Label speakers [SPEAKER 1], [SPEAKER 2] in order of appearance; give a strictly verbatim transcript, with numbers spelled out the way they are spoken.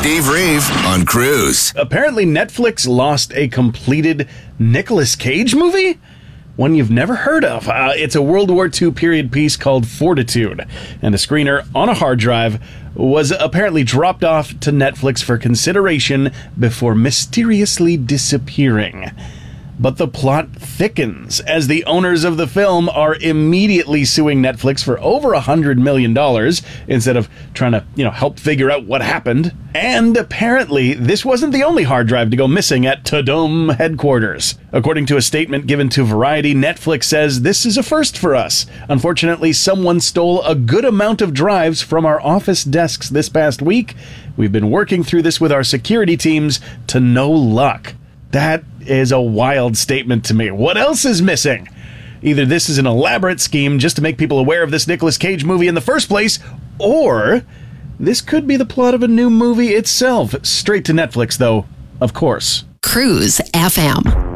[SPEAKER 1] Steve Reeve on Cruise.
[SPEAKER 2] Apparently, Netflix lost a completed Nicolas Cage movie? One you've never heard of. Uh, it's a World War Two period piece called Fortitude, and a screener on a hard drive was apparently dropped off to Netflix for consideration before mysteriously disappearing. But the plot thickens as the owners of the film are immediately suing Netflix for over one hundred million dollars instead of trying to, you know, help figure out what happened. And apparently, this wasn't the only hard drive to go missing at Tudum headquarters. According to a statement given to Variety, Netflix says, "This is a first for us. Unfortunately, someone stole a good amount of drives from our office desks this past week. We've been working through this with our security teams to no luck." That is a wild statement to me. What else is missing? Either this is an elaborate scheme just to make people aware of this Nicolas Cage movie in the first place, or this could be the plot of a new movie itself. Straight to Netflix, though, of course.
[SPEAKER 3] Cruise F M.